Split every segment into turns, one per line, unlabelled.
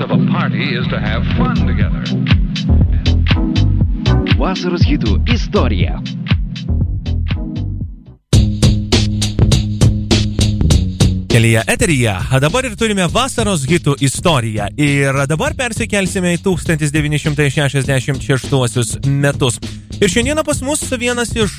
of a party is to have fun together.
Vasaros hitų istorija.
Kelyje eteryje, dabar ir turime vasaros hitų istoriją ir dabar persikelsime į 1966 metus. Ir šiandieną pas mus vienas iš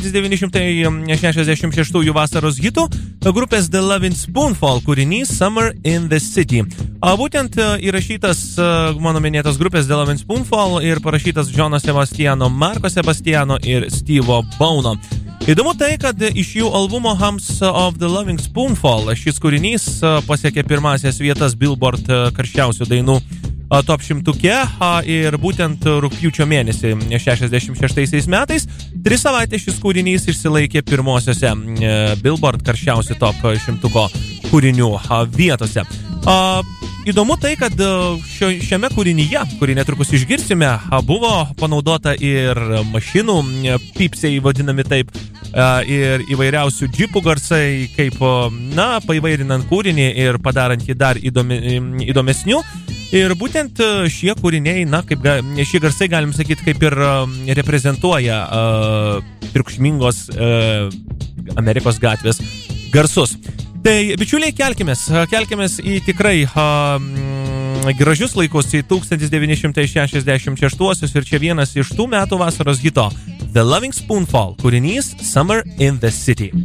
1966 vasaros hitų grupės The Lovin' Spoonful kūrinys Summer in the City. Būtent įrašytas mano minėtos grupės The Lovin' Spoonful ir parašytas Johno Sebastiano, Marko Sebastiano ir Steve'o Bono. Įdomu tai, kad iš jų albumo Hums of the Loving Spoonful šis kūrinys pasiekė pirmasias vietas Billboard karščiausių dainų top 100 ir būtent rugpjūčio mėnesį 66 metais 3 savaitės šis kūrinys išsilaikė pirmosiose Billboard karščiausių top 100 kūrinių vietose. Įdomu tai, kad šiame kūrinyje, kurį netrukus išgirsime, buvo panaudota ir mašinų pypsiai vadinami taip, ir įvairiausių džipų garsai, kaip, paįvairinant kūrinį ir padarant jį dar įdomesniu. Ir būtent šie kūriniai, šie garsai, galim sakyti, kaip ir reprezentuoja triukšmingos Amerikos gatvės garsus. Tai, bičiuliai, kelkimės į tikrai gražius laikus, į 1966 ir čia vienas iš tų metų vasaros hito The Lovin' Spoonful kūrinys Summer in the City.